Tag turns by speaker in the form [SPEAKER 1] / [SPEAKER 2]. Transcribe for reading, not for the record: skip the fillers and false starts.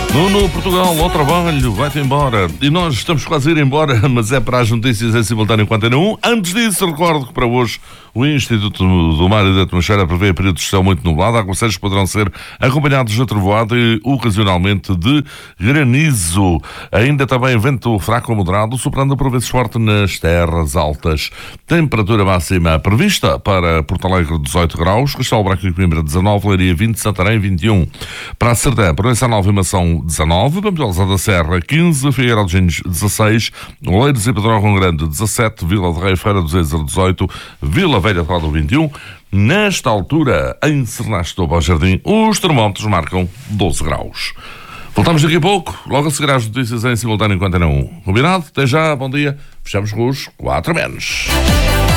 [SPEAKER 1] No Portugal, ao trabalho, vai-te embora. E nós estamos quase a ir embora, mas é para as notícias em simultâneo com a Antena 1. Antes disso, recordo que para hoje o Instituto do Mar e da Atmosfera prevê períodos de céu muito nublado. Aguaceiros poderão ser acompanhados de trovoada e ocasionalmente de granizo. Ainda também vento fraco a moderado, soprando por vezes forte nas terras altas. Temperatura máxima prevista para Porto Alegre 18 graus, Castelo Branco e Coimbra 19, Leiria 20, Santarém 21. Para a Serdã, Proença Nova e Mação 19, Pampilhosa da Serra 15, Figueira de Gines 16, Oleiros e Pedrógão Grande 17, Vila de Rei, Feira do Zezer 18, Vila Velha de Roda 21. Nesta altura, em Sernasto do Jardim, os termómetros marcam 12 graus. Voltamos daqui a pouco, logo a seguir às notícias em simultâneo com a Antena 1. Combinado? Até já, bom dia. Fechamos com os 4 menos.